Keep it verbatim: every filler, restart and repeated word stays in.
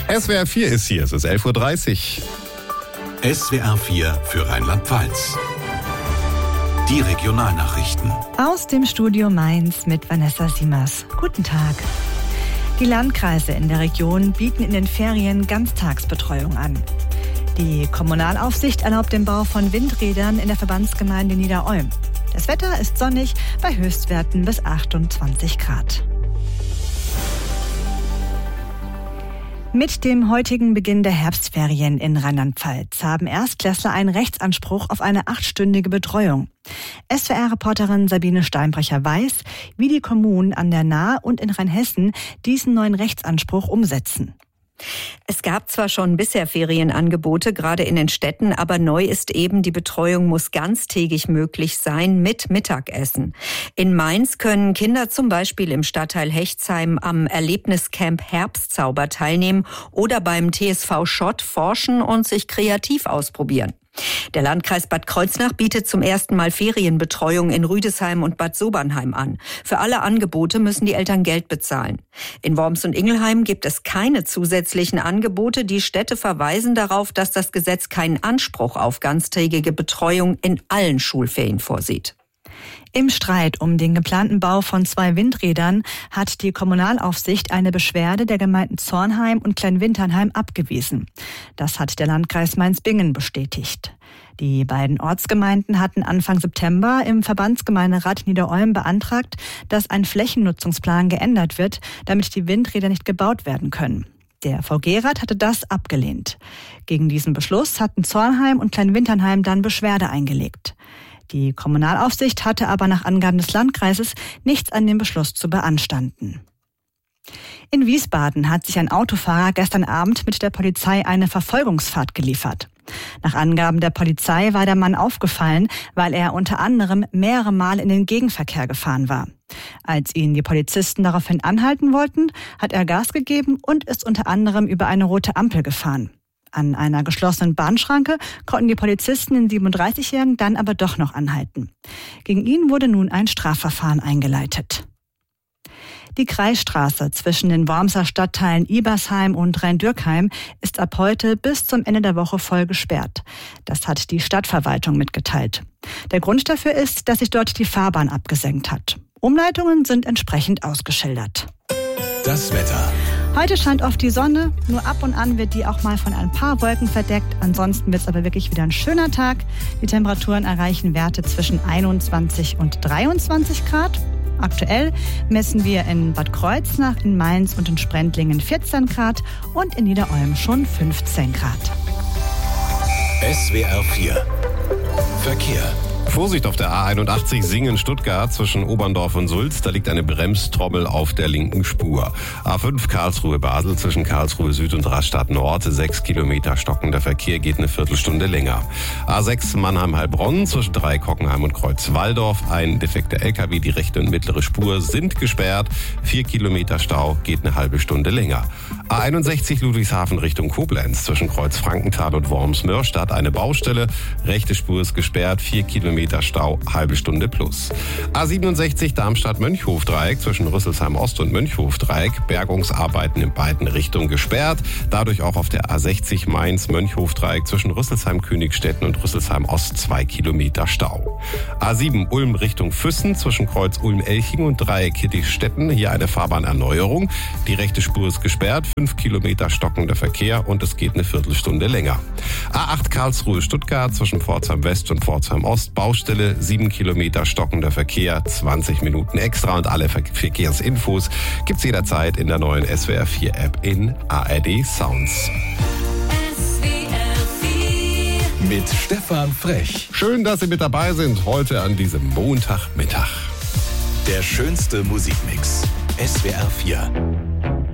S W R vier ist hier, es ist elf Uhr dreißig. S W R vier für Rheinland-Pfalz. Die Regionalnachrichten. Aus dem Studio Mainz mit Vanessa Siemers. Guten Tag. Die Landkreise in der Region bieten in den Ferien Ganztagsbetreuung an. Die Kommunalaufsicht erlaubt den Bau von Windrädern in der Verbandsgemeinde Niederolm. Das Wetter ist sonnig bei Höchstwerten bis achtundzwanzig Grad. Mit dem heutigen Beginn der Herbstferien in Rheinland-Pfalz haben Erstklässler einen Rechtsanspruch auf eine achtstündige Betreuung. S W R-Reporterin Sabine Steinbrecher weiß, wie die Kommunen an der Nahe und in Rheinhessen diesen neuen Rechtsanspruch umsetzen. Es gab zwar schon bisher Ferienangebote, gerade in den Städten, aber neu ist eben, die Betreuung muss ganztägig möglich sein mit Mittagessen. In Mainz können Kinder zum Beispiel im Stadtteil Hechtsheim am Erlebniscamp Herbstzauber teilnehmen oder beim T S V Schott forschen und sich kreativ ausprobieren. Der Landkreis Bad Kreuznach bietet zum ersten Mal Ferienbetreuung in Rüdesheim und Bad Sobernheim an. Für alle Angebote müssen die Eltern Geld bezahlen. In Worms und Ingelheim gibt es keine zusätzlichen Angebote. Die Städte verweisen darauf, dass das Gesetz keinen Anspruch auf ganztägige Betreuung in allen Schulferien vorsieht. Im Streit um den geplanten Bau von zwei Windrädern hat die Kommunalaufsicht eine Beschwerde der Gemeinden Zornheim und Kleinwinternheim abgewiesen. Das hat der Landkreis Mainz-Bingen bestätigt. Die beiden Ortsgemeinden hatten Anfang September im Verbandsgemeinderat Niederolm beantragt, dass ein Flächennutzungsplan geändert wird, damit die Windräder nicht gebaut werden können. Der V G-Rat hatte das abgelehnt. Gegen diesen Beschluss hatten Zornheim und Kleinwinternheim dann Beschwerde eingelegt. Die Kommunalaufsicht hatte aber nach Angaben des Landkreises nichts an dem Beschluss zu beanstanden. In Wiesbaden hat sich ein Autofahrer gestern Abend mit der Polizei eine Verfolgungsfahrt geliefert. Nach Angaben der Polizei war der Mann aufgefallen, weil er unter anderem mehrere Mal in den Gegenverkehr gefahren war. Als ihn die Polizisten daraufhin anhalten wollten, hat er Gas gegeben und ist unter anderem über eine rote Ampel gefahren. An einer geschlossenen Bahnschranke konnten die Polizisten den siebenunddreißigjährigen dann aber doch noch anhalten. Gegen ihn wurde nun ein Strafverfahren eingeleitet. Die Kreisstraße zwischen den Wormser Stadtteilen Ibersheim und Rhein-Dürkheim ist ab heute bis zum Ende der Woche voll gesperrt. Das hat die Stadtverwaltung mitgeteilt. Der Grund dafür ist, dass sich dort die Fahrbahn abgesenkt hat. Umleitungen sind entsprechend ausgeschildert. Das Wetter. Heute scheint oft die Sonne, nur ab und an wird die auch mal von ein paar Wolken verdeckt. Ansonsten wird es aber wirklich wieder ein schöner Tag. Die Temperaturen erreichen Werte zwischen einundzwanzig und dreiundzwanzig Grad. Aktuell messen wir in Bad Kreuznach, in Mainz und in Sprendlingen vierzehn Grad und in Niederolm schon fünfzehn Grad. S W R vier Verkehr. Vorsicht auf der A einundachtzig Singen-Stuttgart zwischen Oberndorf und Sulz. Da liegt eine Bremstrommel auf der linken Spur. A fünf Karlsruhe-Basel zwischen Karlsruhe Süd und Rastatt Nord. Sechs Kilometer stockender Verkehr, geht eine Viertelstunde länger. A sechs Mannheim-Heilbronn zwischen Dreikockenheim und Kreuz-Walldorf. Ein defekter L K W, die rechte und mittlere Spur sind gesperrt. Vier Kilometer Stau, geht eine halbe Stunde länger. A einundsechzig Ludwigshafen Richtung Koblenz zwischen Kreuz-Frankenthal und Worms-Mörstadt. Eine Baustelle. Rechte Spur ist gesperrt. Vier Kilometer Stau, halbe Stunde plus. A siebenundsechzig Darmstadt-Mönchhof-Dreieck zwischen Rüsselsheim Ost und Mönchhof-Dreieck. Bergungsarbeiten in beiden Richtungen gesperrt. Dadurch auch auf der A sechzig Mainz-Mönchhof-Dreieck zwischen Rüsselsheim-Königstetten und Rüsselsheim Ost zwei Kilometer Stau. A sieben Ulm Richtung Füssen zwischen Kreuz Ulm-Elching und Dreieck Hittichstetten. Hier eine Fahrbahnerneuerung. Die rechte Spur ist gesperrt. Fünf Kilometer stockender Verkehr und es geht eine Viertelstunde länger. A acht Karlsruhe-Stuttgart zwischen Pforzheim West und Pforzheim Ost. Baustelle, sieben Kilometer stockender Verkehr, zwanzig Minuten extra und alle Ver- Verkehrsinfos gibt's jederzeit in der neuen S W R vier App in A R D Sounds. S W R vier Mit Stefan Frech. Schön, dass Sie mit dabei sind heute an diesem Montagmittag. Der schönste Musikmix. S W R vier.